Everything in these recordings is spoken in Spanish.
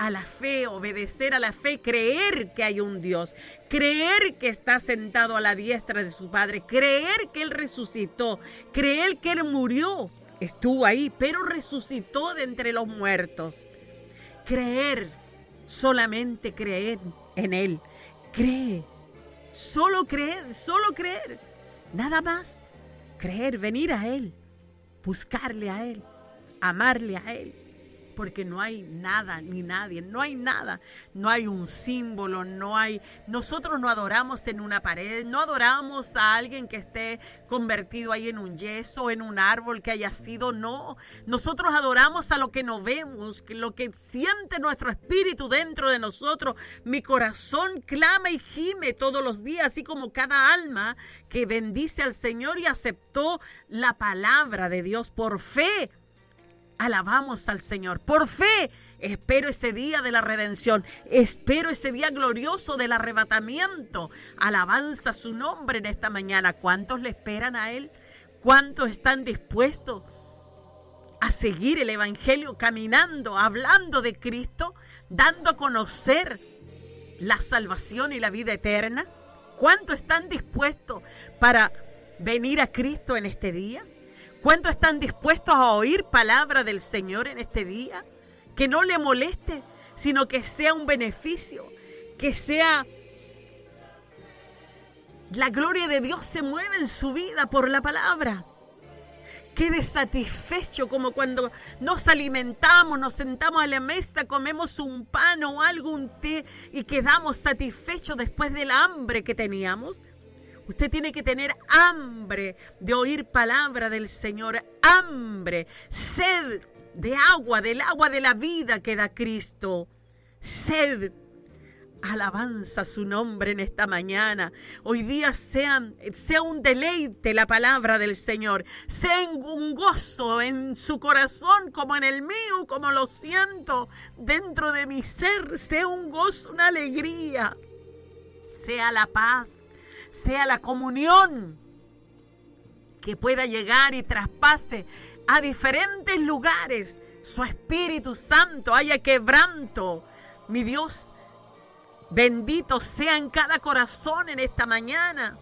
a la fe, obedecer a la fe, creer que hay un Dios, creer que está sentado a la diestra de su Padre, creer que Él resucitó, creer que Él murió, estuvo ahí, pero resucitó de entre los muertos. Creer, solamente creer en Él. Cree, solo creer, nada más. Creer, venir a Él, buscarle a Él, amarle a Él. Porque no hay nada ni nadie, no hay nada, no hay un símbolo, nosotros no adoramos en una pared, no adoramos a alguien que esté convertido ahí en un yeso, en un árbol que haya sido, no, nosotros adoramos a lo que no vemos, lo que siente nuestro espíritu dentro de nosotros. Mi corazón clama y gime todos los días, así como cada alma que bendice al Señor y aceptó la palabra de Dios por fe. Alabamos al Señor. Por fe espero ese día de la redención. Espero ese día glorioso del arrebatamiento. Alabanza su nombre en esta mañana. ¿Cuántos le esperan a Él? ¿Cuántos están dispuestos a seguir el Evangelio caminando, hablando de Cristo, dando a conocer la salvación y la vida eterna? ¿Cuántos están dispuestos para venir a Cristo en este día? ¿Cuántos están dispuestos a oír palabra del Señor en este día? Que no le moleste, sino que sea un beneficio, que sea la gloria de Dios se mueve en su vida por la palabra. Quede satisfecho como cuando nos alimentamos, nos sentamos a la mesa, comemos un pan o algo, un té y quedamos satisfechos después del hambre que teníamos. Usted tiene que tener hambre de oír palabra del Señor, hambre, sed de agua, del agua de la vida que da Cristo. Sed, alabanza su nombre en esta mañana. Hoy día sea un deleite la palabra del Señor, sea un gozo en su corazón como en el mío, como lo siento dentro de mi ser, sea un gozo, una alegría, sea la paz, sea la comunión que pueda llegar y traspase a diferentes lugares. Su Espíritu Santo, haya quebranto. Mi Dios, bendito sea en cada corazón en esta mañana.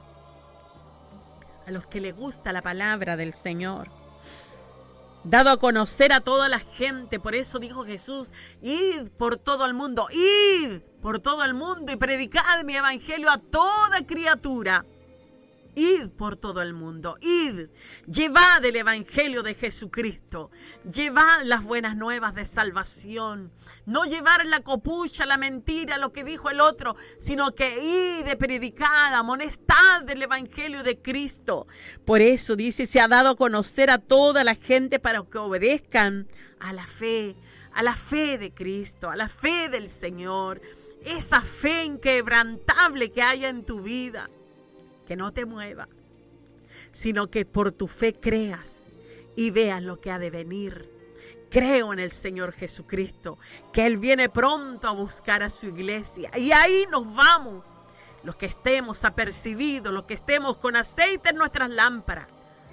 A los que les gusta la palabra del Señor, dado a conocer a toda la gente. Por eso dijo Jesús, id por todo el mundo, id por todo el mundo y predicad mi evangelio a toda criatura. Id por todo el mundo, id, llevad el evangelio de Jesucristo, llevad las buenas nuevas de salvación, no llevar la copucha, la mentira, lo que dijo el otro, sino que id, predicad, amonestad del evangelio de Cristo. Por eso dice, se ha dado a conocer a toda la gente para que obedezcan a la fe de Cristo, a la fe del Señor, esa fe inquebrantable que haya en tu vida. Que no te mueva, sino que por tu fe creas y veas lo que ha de venir. Creo en el Señor Jesucristo, que Él viene pronto a buscar a su iglesia. Y ahí nos vamos, los que estemos apercibidos, los que estemos con aceite en nuestras lámparas.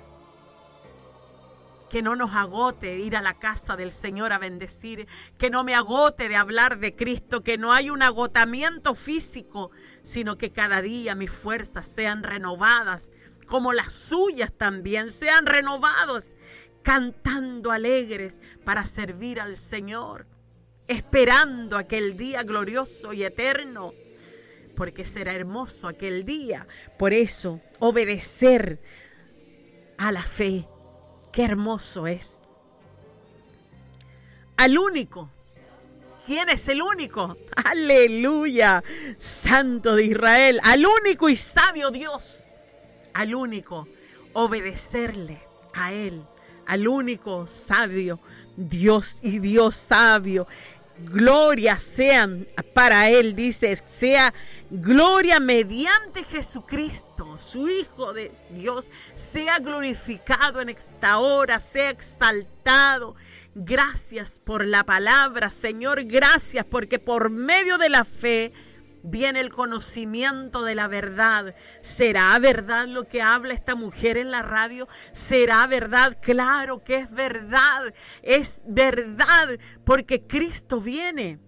Que no nos agote ir a la casa del Señor a bendecir, que no me agote de hablar de Cristo, que no hay un agotamiento físico, sino que cada día mis fuerzas sean renovadas, como las suyas también sean renovadas, cantando alegres para servir al Señor, esperando aquel día glorioso y eterno, porque será hermoso aquel día. Por eso, obedecer a la fe. Qué hermoso es. Al único. ¿Quién es el único? Aleluya, Santo de Israel. Al único y sabio Dios. Al único. Obedecerle a Él. Al único sabio Dios y Dios sabio. Gloria sean para Él, dice, sea gloria mediante Jesucristo, su Hijo de Dios, sea glorificado en esta hora, sea exaltado. Gracias por la palabra, Señor, gracias porque por medio de la fe viene el conocimiento de la verdad. ¿Será verdad lo que habla esta mujer en la radio? ¿Será verdad? Claro que es verdad, porque Cristo viene